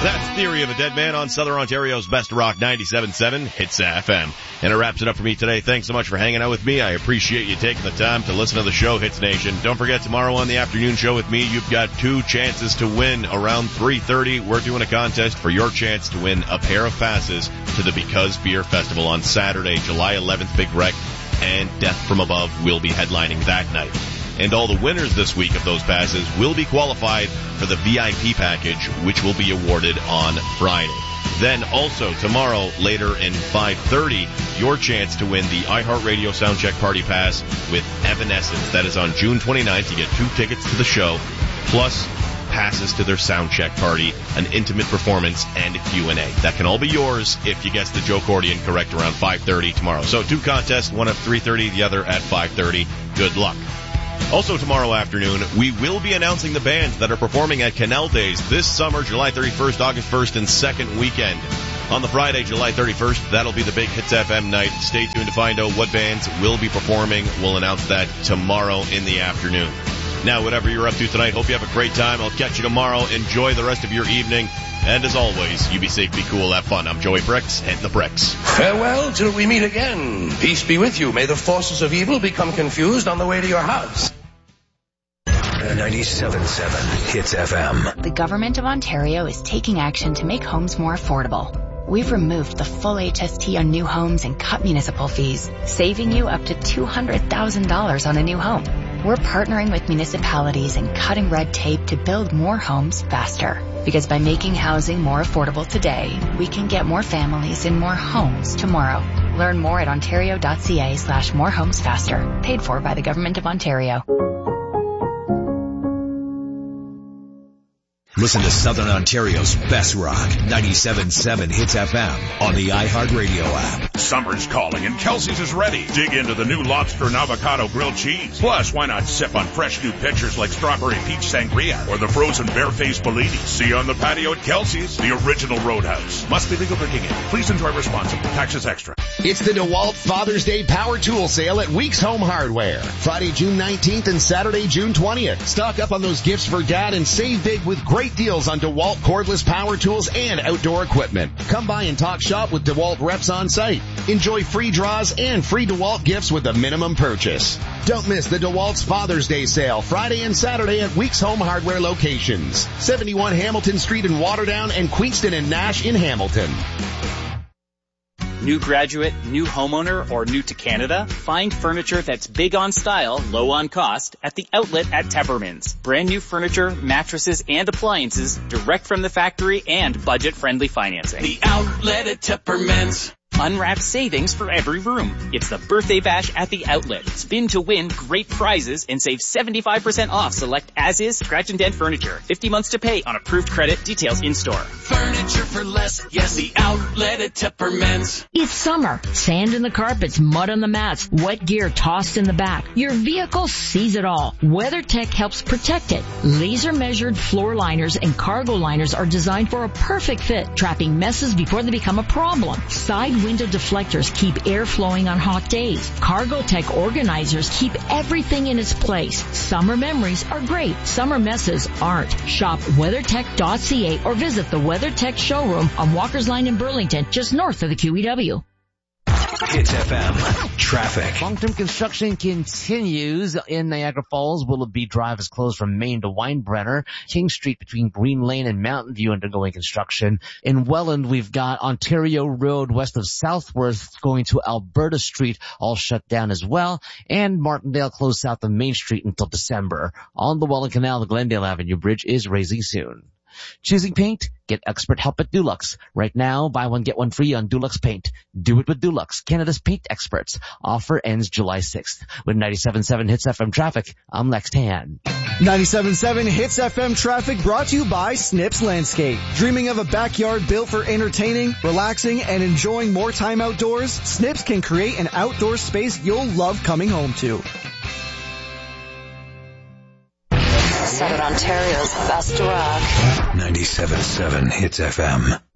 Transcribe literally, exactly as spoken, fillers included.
That's Theory of a Dead Man on Southern Ontario's Best Rock ninety-seven point seven Hits F M. And it wraps it up for me today. Thanks so much for hanging out with me. I appreciate you taking the time to listen to the show, Hits Nation. Don't forget, tomorrow on the afternoon show with me, you've got two chances to win. Around three thirty, we're doing a contest for your chance to win a pair of passes to the Because Beer Festival on Saturday, July eleventh, Big Wreck, and Death from Above will be headlining that night. And all the winners this week of those passes will be qualified for the V I P package, which will be awarded on Friday. Then also tomorrow, later in five thirty, your chance to win the iHeartRadio Soundcheck Party Pass with Evanescence. That is on June twenty-ninth. You get two tickets to the show, plus passes to their Soundcheck Party, an intimate performance, and a Q and A. That can all be yours if you guess the Joe Cordian correct around five thirty tomorrow. So two contests, one at three thirty, the other at five thirty. Good luck. Also tomorrow afternoon, we will be announcing the bands that are performing at Canal Days this summer, July thirty-first, August first, and second weekend. On the Friday, July thirty-first, that'll be the big Hits F M night. Stay tuned to find out what bands will be performing. We'll announce that tomorrow in the afternoon. Now, whatever you're up to tonight, hope you have a great time. I'll catch you tomorrow. Enjoy the rest of your evening. And as always, you be safe, be cool, have fun. I'm Joey Bricks, hitting the bricks. Farewell till we meet again. Peace be with you. May the forces of evil become confused on the way to your house. ninety-seven point seven Hits F M. The Government of Ontario is taking action to make homes more affordable. We've removed the full H S T on new homes and cut municipal fees, saving you up to two hundred thousand dollars on a new home. We're partnering with municipalities and cutting red tape to build more homes faster. Because by making housing more affordable today, we can get more families in more homes tomorrow. Learn more at ontario.ca slash more homes faster. Paid for by the Government of Ontario. Listen to Southern Ontario's Best Rock, ninety-seven point seven Hits F M on the iHeartRadio app. Summer's calling and Kelsey's is ready. Dig into the new lobster and avocado grilled cheese. Plus, why not sip on fresh new pitchers like strawberry peach sangria or the frozen barefaced Bellini? See you on the patio at Kelsey's, the original Roadhouse. Must be legal drinking age. Please enjoy responsibly. Taxes extra. It's the DeWalt Father's Day Power Tool Sale at Weeks Home Hardware. Friday, June nineteenth and Saturday, June twentieth. Stock up on those gifts for dad and save big with great deals on DeWalt cordless power tools and outdoor equipment. Come by and talk shop with DeWalt reps on site. Enjoy free draws and free DeWalt gifts with a minimum purchase. Don't miss the DeWalt's Father's Day sale Friday and Saturday at Weeks Home Hardware locations. seventy-one Hamilton Street in Waterdown and Queenston and Nash in Hamilton. New graduate, new homeowner, or new to Canada? Find furniture that's big on style, low on cost at the outlet at Tepperman's. Brand new furniture, mattresses, and appliances direct from the factory and budget-friendly financing. The outlet at Tepperman's. Unwrapped savings for every room. It's the birthday bash at the outlet. Spin to win great prizes and save seventy-five percent off select as-is scratch and dent furniture. fifty months to pay on approved credit. Details in store. Furniture for less. Yes, the outlet at Tepperman's. It's summer. Sand in the carpets, mud on the mats, wet gear tossed in the back. Your vehicle sees it all. WeatherTech helps protect it. Laser measured floor liners and cargo liners are designed for a perfect fit, trapping messes before they become a problem. Side window deflectors keep air flowing on hot days. Cargotech organizers keep everything in its place. Summer memories are great. Summer messes aren't. Shop weathertech dot c a or visit the WeatherTech showroom on Walker's Line in Burlington, just north of the Q E W. Hits F M. Traffic. Long-term construction continues in Niagara Falls. Willoughby Drive is closed from Main to Weinbrenner. King Street between Green Lane and Mountain View undergoing construction. In Welland, we've got Ontario Road west of Southworth going to Alberta Street, all shut down as well. And Martindale closed south of Main Street until December. On the Welland Canal, the Glendale Avenue Bridge is raising soon. Choosing paint? Get expert help at Dulux. Right now, buy one, get one free on Dulux Paint. Do it with Dulux, Canada's paint experts. Offer ends July sixth. With ninety-seven point seven Hits F M Traffic, I'm Lex Tan. ninety-seven point seven Hits F M Traffic brought to you by Snips Landscape. Dreaming of a backyard built for entertaining, relaxing, and enjoying more time outdoors? Snips can create an outdoor space you'll love coming home to. Southern Ontario's best rock. ninety-seven point seven Hits F M.